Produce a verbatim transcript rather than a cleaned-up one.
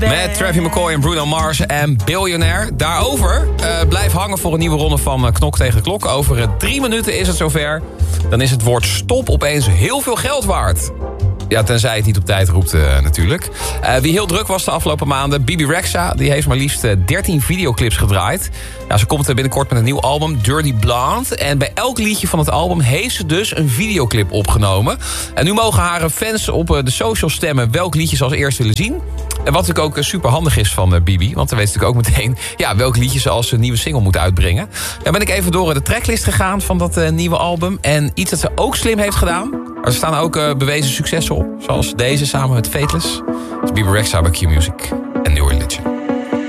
Met Travis McCoy en Bruno Mars en Billionaire. Daarover uh, blijf hangen voor een nieuwe ronde van uh, Knok tegen Klok. Over uh, drie minuten is het zover. Dan is het woord stop opeens heel veel geld waard. Ja, tenzij het niet op tijd roept uh, natuurlijk. Uh, wie heel druk was de afgelopen maanden, Bibi Rexha, die heeft maar liefst uh, dertien videoclips gedraaid. Nou, ze komt er binnenkort met een nieuw album, Dirty Blonde. En bij elk liedje van het album heeft ze dus een videoclip opgenomen. En nu mogen haar fans op uh, de socials stemmen welk liedje ze als eerst willen zien. En wat natuurlijk ook uh, super handig is van uh, Bibi. Want dan weet ze natuurlijk ook meteen ja, welk liedje ze als uh, nieuwe single moet uitbrengen. Dan ben ik even door de tracklist gegaan van dat uh, nieuwe album. En iets dat ze ook slim heeft gedaan. Er staan ook uh, bewezen successen op. Zoals deze samen met Fateless. Dat is Bibi Rexha bij Q Music en New Religion.